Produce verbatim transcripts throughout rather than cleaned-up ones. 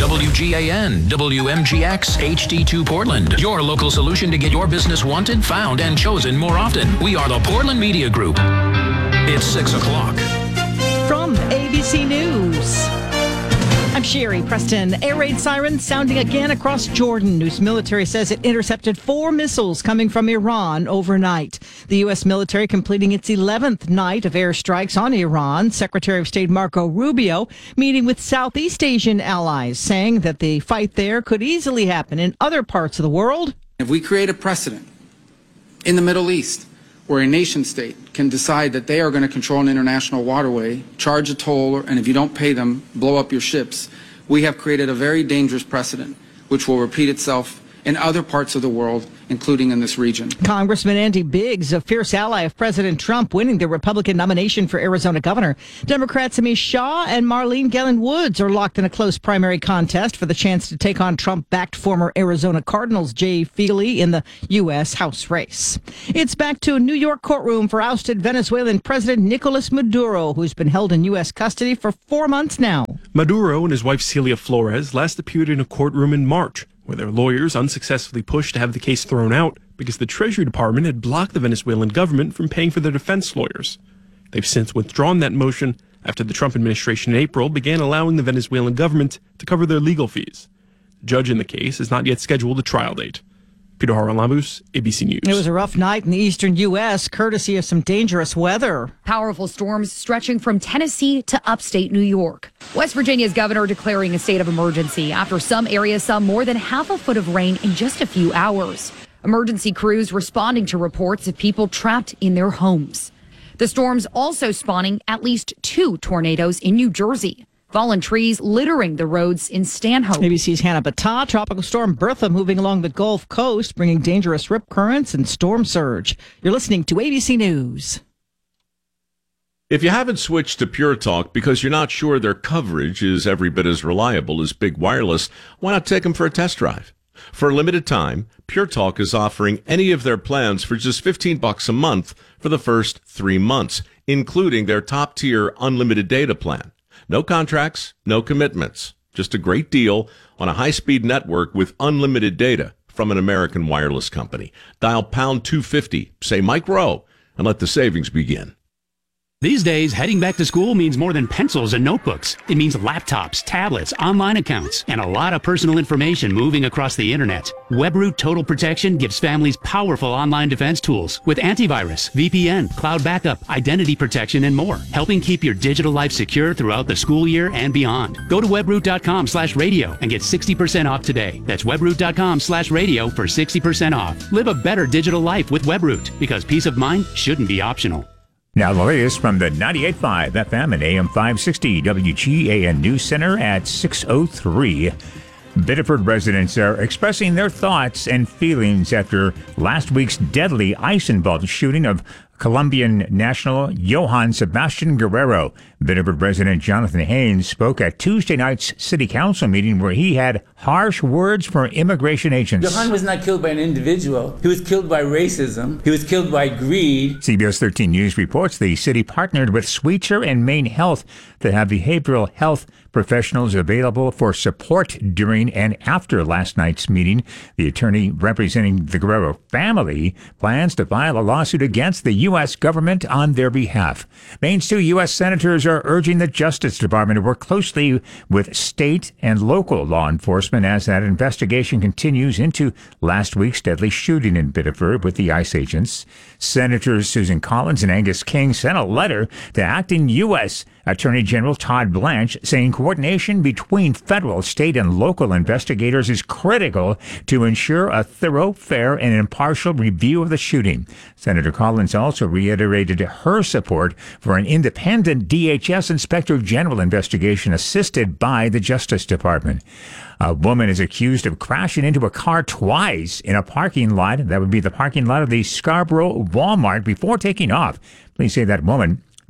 W G A N, W M G X, H D two Portland. Your local solution to get your business wanted, found, and chosen more often. We are the Portland Media Group. It's six o'clock. From A B C News, I'm Sherry Preston. Air raid sirens sounding again across Jordan. U S military says it intercepted four missiles coming from Iran overnight. The U S military completing its eleventh night of airstrikes on Iran. Secretary of State Marco Rubio meeting with Southeast Asian allies, saying that the fight there could easily happen in other parts of the world. If we create a precedent in the Middle East where a nation state can decide that they are going to control an international waterway, charge a toll, and if you don't pay them, blow up your ships, we have created a very dangerous precedent which will repeat itself in other parts of the world, including in this region. Congressman Andy Biggs, a fierce ally of President Trump, winning the Republican nomination for Arizona governor. Democrats Amish Shaw and Marlene Gellin Woods are locked in a close primary contest for the chance to take on Trump-backed former Arizona Cardinals Jay Feely in the U S House race. It's back to a New York courtroom for ousted Venezuelan President Nicolas Maduro, who's been held in U S custody for four months now. Maduro and his wife Celia Flores last appeared in a courtroom in March, where their lawyers unsuccessfully pushed to have the case thrown out because the Treasury Department had blocked the Venezuelan government from paying for their defense lawyers. They've since withdrawn that motion after the Trump administration in April began allowing the Venezuelan government to cover their legal fees. The judge in the case has not yet scheduled a trial date. Peter Haralambous, A B C News. It was a rough night in the eastern U S, courtesy of some dangerous weather. Powerful storms stretching from Tennessee to upstate New York. West Virginia's governor declaring a state of emergency after some areas saw more than half a foot of rain in just a few hours. Emergency crews responding to reports of people trapped in their homes. The storms also spawning at least two tornadoes in New Jersey. Fallen trees littering the roads in Stanhope. A B C's Hannah Battah. Tropical storm Bertha moving along the Gulf Coast, bringing dangerous rip currents and storm surge. You're listening to A B C News. If you haven't switched to Pure Talk because you're not sure their coverage is every bit as reliable as Big Wireless, why not take them for a test drive? For a limited time, Pure Talk is offering any of their plans for just fifteen bucks a month for the first three months, including their top-tier unlimited data plan. No contracts, no commitments. Just a great deal on a high-speed network with unlimited data from an American wireless company. Dial pound two fifty, say Mike Rowe, and let the savings begin. These days, heading back to school means more than pencils and notebooks. It means laptops, tablets, online accounts, and a lot of personal information moving across the internet. WebRoot Total Protection gives families powerful online defense tools with antivirus, V P N, cloud backup, identity protection, and more, helping keep your digital life secure throughout the school year and beyond. Go to webroot.com slash radio and get sixty percent off today. That's webroot.com slash radio for sixty percent off. Live a better digital life with WebRoot, because peace of mind shouldn't be optional. Now the latest from the ninety-eight point five F M and A M five sixty W G A N News Center at six oh three. Biddeford residents are expressing their thoughts and feelings after last week's deadly Eisenwald shooting of Colombian national Johann Sebastian Guerrero. Biddeford resident Jonathan Haynes spoke at Tuesday night's city council meeting where he had harsh words for immigration agents. Johann was not killed by an individual. He was killed by racism. He was killed by greed. C B S thirteen News reports the city partnered with Sweetser and Maine Health to have behavioral health professionals available for support during and after last night's meeting. The attorney representing the Guerrero family plans to file a lawsuit against the U S government on their behalf. Maine's two U S senators are urging the Justice Department to work closely with state and local law enforcement as that investigation continues into last week's deadly shooting in Biddeford with the ICE agents. Senators Susan Collins and Angus King sent a letter to acting U S Attorney General Todd Blanche saying coordination between federal, state, and local investigators is critical to ensure a thorough, fair, and impartial review of the shooting. Senator Collins also reiterated her support for an independent D H S Inspector General investigation assisted by the Justice Department. A woman is accused of crashing into a car twice in a parking lot. That would be the parking lot of the Scarborough Walmart before taking off. Police say that woman,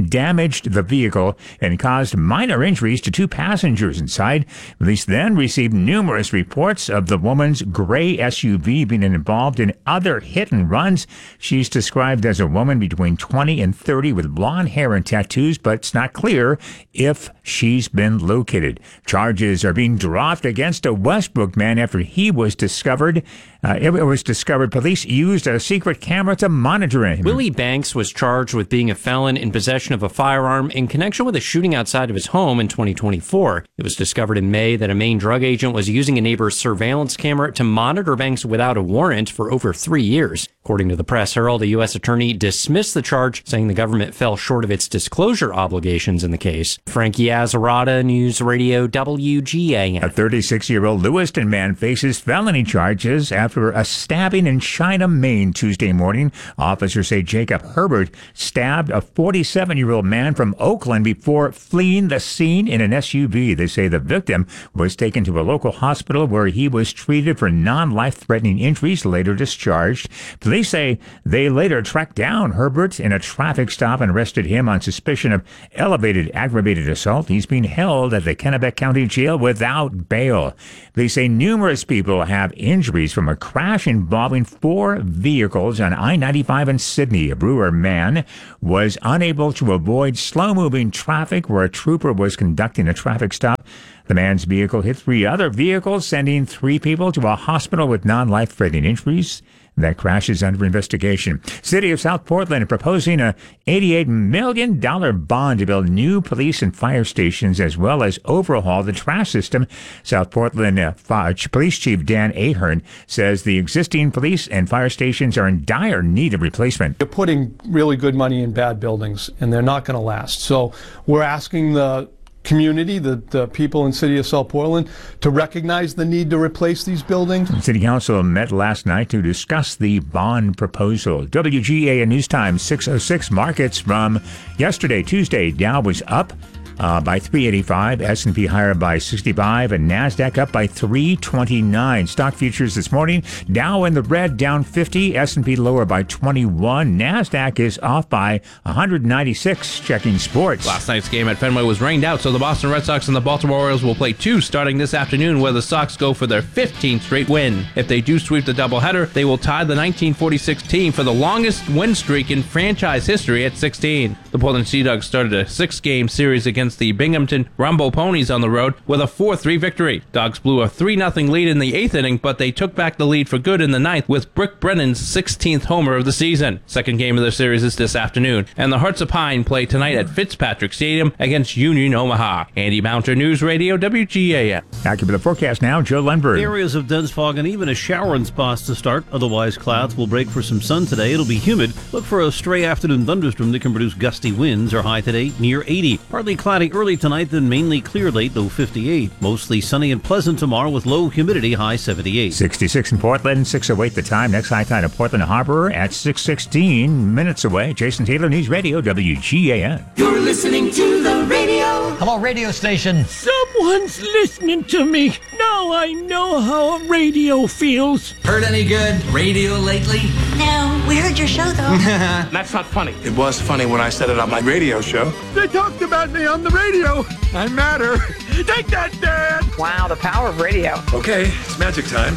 damaged the vehicle and caused minor injuries to two passengers inside. Police then received numerous reports of the woman's gray S U V being involved in other hit and runs. She's described as a woman between twenty and thirty with blonde hair and tattoos, but it's not clear if she's been located. Charges are being dropped against a Westbrook man after he was discovered. Uh, it was discovered police used a secret camera to monitor him. Willie Banks was charged with being a felon in possession of a firearm in connection with a shooting outside of his home in twenty twenty-four. It was discovered in May that a Maine drug agent was using a neighbor's surveillance camera to monitor Banks without a warrant for over three years. According to the Press Herald, a U S attorney dismissed the charge, saying the government fell short of its disclosure obligations in the case. Frankie Azzarata, News Radio W G A N. A thirty-six-year-old Lewiston man faces felony charges after a stabbing in China, Maine, Tuesday morning. Officers say Jacob Herbert stabbed a forty-seven-year-old man from Oakland before fleeing the scene in an S U V. They say the victim was taken to a local hospital where he was treated for non-life-threatening injuries, later discharged. Police say they later tracked down Herbert in a traffic stop and arrested him on suspicion of elevated aggravated assault. He's being held at the Kennebec County Jail without bail. They say numerous people have injuries from a crash involving four vehicles on I ninety-five in Sydney. A Brewer man was unable to avoid slow-moving traffic where a trooper was conducting a traffic stop. The man's vehicle hit three other vehicles, sending three people to a hospital with non-life-threatening injuries. That crash is under investigation. City of South Portland proposing a eighty-eight million dollars bond to build new police and fire stations as well as overhaul the trash system. South Portland uh, Fire, Police Chief Dan Ahern says the existing police and fire stations are in dire need of replacement. You're putting really good money in bad buildings, and they're not going to last. So we're asking the community, the, the people in City of South Portland, to recognize the need to replace these buildings. City Council met last night to discuss the bond proposal. W G A N News Time six oh six markets from yesterday, Tuesday. Dow was up Uh, by three eighty-five, S and P higher by sixty-five, and NASDAQ up by three twenty-nine. Stock futures this morning, Dow in the red, down fifty, S and P lower by twenty-one. NASDAQ is off by one hundred ninety-six. Checking sports. Last night's game at Fenway was rained out, so the Boston Red Sox and the Baltimore Orioles will play two starting this afternoon, where the Sox go for their fifteenth straight win. If they do sweep the doubleheader, they will tie the nineteen forty-six team for the longest win streak in franchise history at sixteen. The Portland Sea Dogs started a six-game series against the Binghamton Rumble Ponies on the road with a four three victory. Dogs blew a three nothing lead in the eighth inning, but they took back the lead for good in the ninth with Brick Brennan's sixteenth homer of the season. Second game of the series is this afternoon, and the Hearts of Pine play tonight at Fitzpatrick Stadium against Union Omaha. Andy Mounter, News Radio, W G A N. Back to the forecast now, Joe Lundberg. Areas of dense fog and even a shower in spots to start. Otherwise, clouds will break for some sun today. It'll be humid. Look for a stray afternoon thunderstorm that can produce gusty winds. Our high today near eighty. Partly cloudy early tonight, then mainly clear late, low fifty-eight. Mostly sunny and pleasant tomorrow with low humidity, high seventy-eight. sixty-six in Portland, six oh eight the time. Next high tide of Portland Harbor at six sixteen minutes away. Jason Taylor, News Radio, W G A N. You're listening to the radio. Hello, radio station. Someone's listening to me. Now I know how a radio feels. Heard any good radio lately? No, we heard your show, though. That's not funny. It was funny when I said it on my radio show. They talked about me on the radio. I matter. Take that, Dad. Wow, the power of radio. Okay, it's magic time.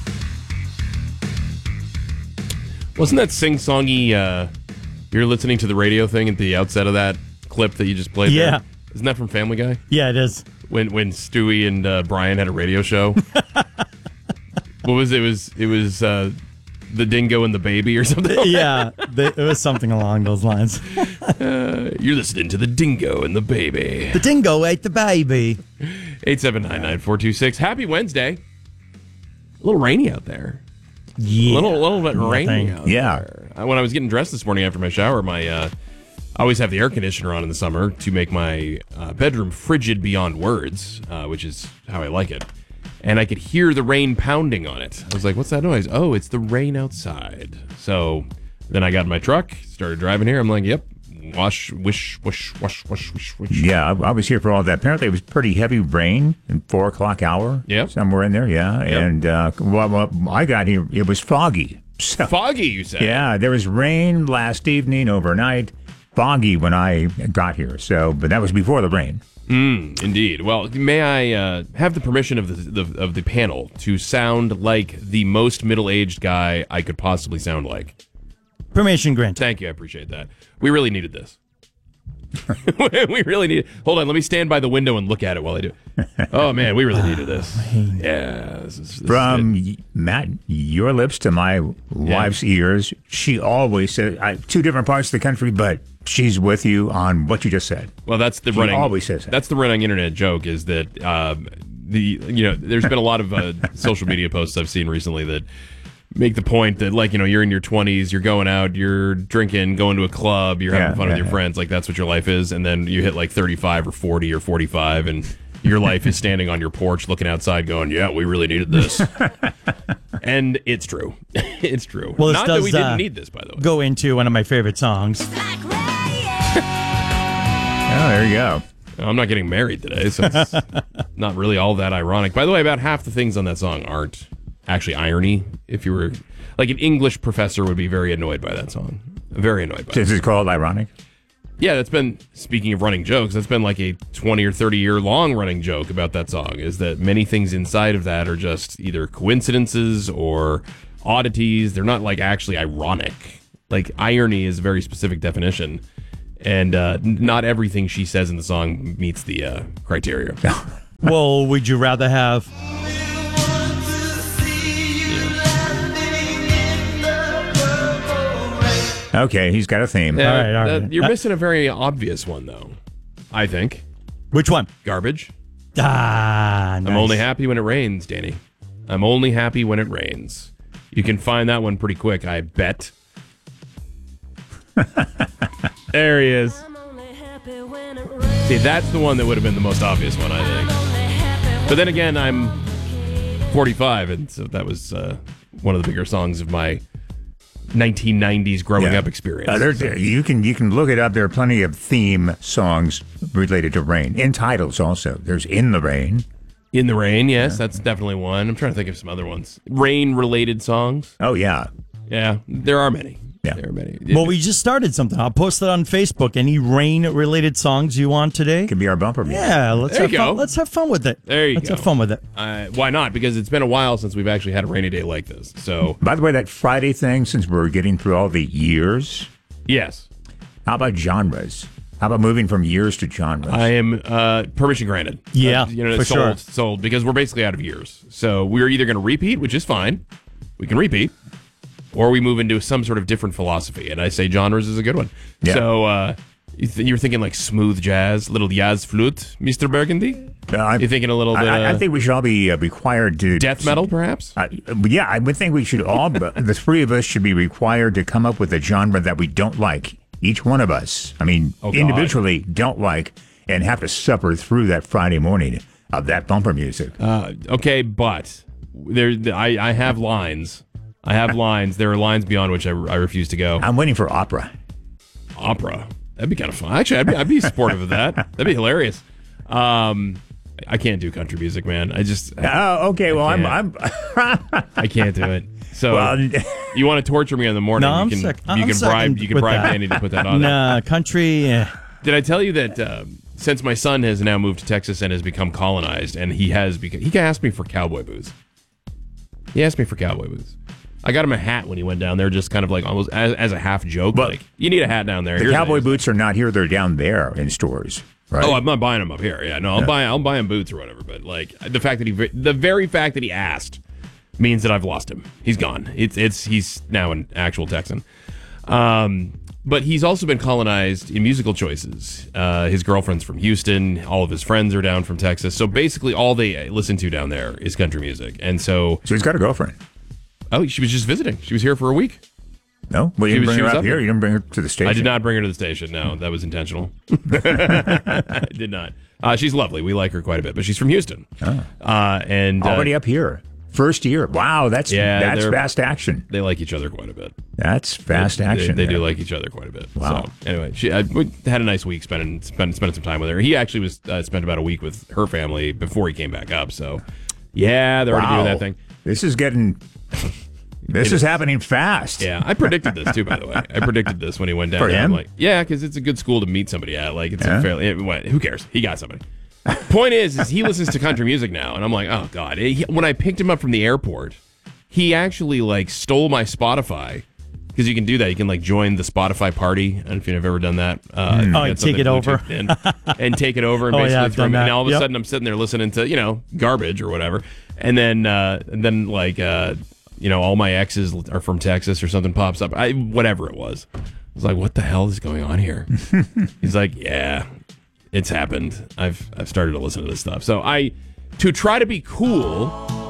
Wasn't that sing-songy, uh, you're listening to the radio thing at the outset of that clip that you just played Yeah. there? Isn't that from Family Guy? Yeah, it is. When when Stewie and uh, Brian had a radio show. What was it? It was it was uh, the dingo and the baby or something? Yeah, they, it was something along those lines. uh, you're listening to the dingo and the baby. The dingo ate the baby. eight seven nine, nine four two six. Happy Wednesday. A little rainy out there. Yeah. A little, little bit rainy out Yeah. there. Uh, When I was getting dressed this morning after my shower, my uh, I always have the air conditioner on in the summer to make my uh, bedroom frigid beyond words, uh, which is how I like it. And I could hear the rain pounding on it. I was like, what's that noise? Oh, it's the rain outside. So then I got in my truck, started driving here. I'm like, yep, wash, wish, wish, wash, wash, wish, wish. Yeah, I, I was here for all that. Apparently, it was pretty heavy rain in four o'clock hour. Yep. Somewhere in there, yeah. Yep. And uh, well, well, I got here, it was foggy. So, foggy, you said? Yeah, there was rain last evening, overnight. foggy when I got here. So, but that was before the rain. Mm, indeed. Well, may I uh, have the permission of the, the of the panel to sound like the most middle-aged guy I could possibly sound like? Permission granted. Thank you. I appreciate that. We really needed this. we really need. Hold on. Let me stand by the window and look at it while I do. Oh man, we really needed this. Yeah. This is, this From y- Matt, your lips to my wife's ears, she always said I, two different parts of the country, but she's with you on what you just said. Well, that's the she running. Always says that. That's the running internet joke. Is that um, the you know? There's been a lot of uh, social media posts I've seen recently that make the point that, like, you know, you're in your twenties, you're going out, you're drinking, going to a club, you're having Yeah, fun yeah, with your yeah. friends, like that's what your life is, and then you hit like thirty-five or forty or forty-five, and your life is standing on your porch looking outside going, yeah, we really needed this. And it's true. It's true. Well, this Not does, that we didn't uh, need this, by the way. Go into one of my favorite songs. Oh, there you go. I'm not getting married today, so it's not really all that ironic. By the way, about half the things on that song aren't actually irony. If you were like an English professor would be very annoyed by that song. Very annoyed by it. Is it called ironic? Yeah, that's been, speaking of running jokes, that's been like a twenty or thirty year long running joke about that song, is that many things inside of that are just either coincidences or oddities. They're not like actually ironic. Like irony is a very specific definition. And uh, not everything she says in the song meets the uh, criteria. Well, would you rather have... Okay, he's got a theme. Yeah, All right, all uh, right. You're Uh, missing a very obvious one, though, I think. Which one? Garbage. Ah, nice. I'm only happy when it rains, Danny. I'm only happy when it rains. You can find that one pretty quick, I bet. There he is. See, that's the one that would have been the most obvious one, I think. But then again, I'm forty-five, and so that was uh, one of the bigger songs of my nineteen nineties growing Yeah. up experience. Uh, there's, So- you can you can look it up. There are plenty of theme songs related to rain. In titles also. There's In the Rain. In the Rain, yes, that's definitely one. I'm trying to think of some other ones. Rain-related songs. Oh, yeah. Yeah, there are many. Yeah. There are many. Well, we just started something. I'll post it on Facebook. Any rain-related songs you want today? Could be our bumper music. Yeah, let's There have you fun. go. Let's have fun with it. There you let's go. have fun with it. Uh, why not? Because it's been a while since we've actually had a rainy day like this. So, By the way, that Friday thing, since we're getting through all the years, yes, how about genres? How about moving from years to genres? I am uh, permission granted. Yeah, Uh, you know, for sold, sure. sold because we're basically out of years. So we're either going to repeat, which is fine, we can repeat, or we move into some sort of different philosophy. And I say genres is a good one. Yeah. So uh, you th- you're thinking like smooth jazz, little jazz flute, Mister Burgundy. Uh, I- You're thinking a little bit. I, I uh, think we should all be uh, required to death metal, perhaps. Uh, yeah, I would think we should all, but the three of us should be required to come up with a genre that we don't like. Each one of us, I mean, Oh, God. individually don't like, and have to suffer through that Friday morning of that bumper music. Uh, okay, but there, I, I have lines. I have lines. There are lines beyond which I, I refuse to go. I'm waiting for opera. Opera. That'd be kind of fun. Actually, I'd be, I'd be supportive of that. That'd be hilarious. Um, I can't do country music, man. I just. Oh, okay. Well, I'm, I I'm I can't do it. So Well, you want to torture me in the morning? No, you I'm can sick. you I'm can second bribe you can with bribe that. Danny to put that on. Nah, country. eh. Did I tell you that um, since my son has now moved to Texas and has become colonized, and he has become, he asked me for cowboy boots. He asked me for cowboy boots. I got him a hat when he went down there, just kind of like almost as, as a half joke. But like, you need a hat down there. the Here's cowboy a- boots are not here; they're down there in stores. Right? Oh, I'm not buying them up here. Yeah, no, I'll Yeah. buy I'll buy him boots or whatever. But like the fact that he, the very fact that he asked, means that I've lost him. He's gone. It's it's he's now an actual Texan. Um, but he's also been colonized in musical choices. Uh, his girlfriend's from Houston. All of his friends are down from Texas. So basically, all they listen to down there is country music. And so, so he's got a girlfriend. Oh, she was just visiting. She was here for a week. No, well, you She didn't was- bring she her was up up here. here. You didn't bring her to the station. I did not bring her to the station. No, that was intentional. I did not. Uh, she's lovely. We like her quite a bit, but she's from Houston. Oh. Uh, and uh, Already up here. First year. Wow, that's Yeah, that's they're- fast action. They like each other quite a bit. That's fast They- action. They, they do there. like each other quite a bit. Wow. So, anyway, she I, we had a nice week spending spending spending some time with her. He actually was uh, spent about a week with her family before he came back up. So, yeah, they're already Wow. doing that thing. This is getting. This It is happening fast. Yeah, I predicted this too, by the way. I predicted this when he went down. For there. him? I'm like, yeah, because it's a good school to meet somebody at. Like, it's Yeah. a fairly. It, what, who cares? He got somebody. Point is, is he listens to country music now, and I'm like, oh god. He, when I picked him up from the airport, he actually like stole my Spotify. Because you can do that. You can like join the Spotify party. I don't know if you've ever done that. Uh, Mm. you Oh, get take something it over. Bluetoothed in and take it over and Oh, yeah, basically I've throw done me. And that. all of a Yep. sudden, I'm sitting there listening to you know garbage or whatever, and then uh, and then like uh, you know all my exes are from Texas or something pops up. I whatever it was. I was like, what the hell is going on here? He's like, yeah, it's happened. I've I've started to listen to this stuff. So I to try to be cool.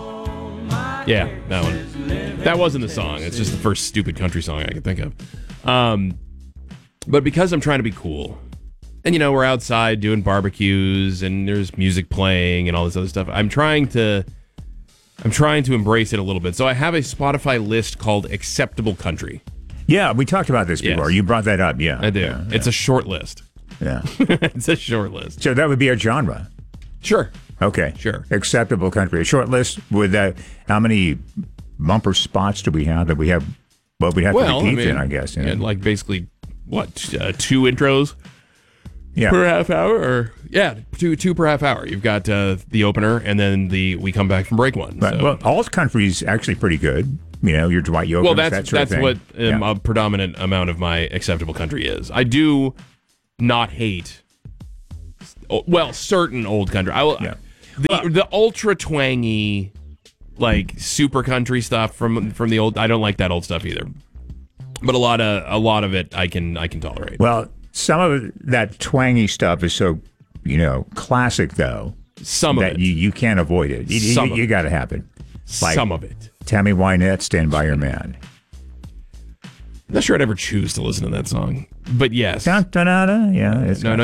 Yeah, that one. That wasn't the song. It's just the first stupid country song I could think of. Um, but because I'm trying to be cool, and you know we're outside doing barbecues and there's music playing and all this other stuff, I'm trying to, I'm trying to embrace it a little bit. So I have a Spotify list called Acceptable Country. Yeah, we talked about this before. Yes. You brought that up. Yeah, I do. Yeah, it's yeah. a short list. Yeah, it's a short list. So that would be a genre. Sure. Okay. Sure. Acceptable country. A short list with uh, how many bumper spots do we have that we have? Well, we have Well, to I repeat mean, then, I guess. you know? and like basically what uh, two intros Yeah. per half hour, or yeah, two two per half hour. You've got uh, the opener and then the we come back from break one. Right. So- Well, alt country's actually pretty good. You know, your Dwight Yoakams, well, that's that sort that's of thing. what um, Yeah. a predominant amount of my acceptable country is. I do not hate, oh, well, certain old country. I will the the ultra twangy, like super country stuff from from the old. I don't like that old stuff either. But a lot of a lot of it I can I can tolerate. Well, some of that twangy stuff is so, you know, classic though. Some of that it. you, you can't avoid it. You, Some you, of you it. got to have it. Like Some of it. Tammy Wynette, Stand By Your Man. I'm not sure I'd ever choose to listen to that song, but yes. Dun, dun, dun, dun. Yeah, it's no, no.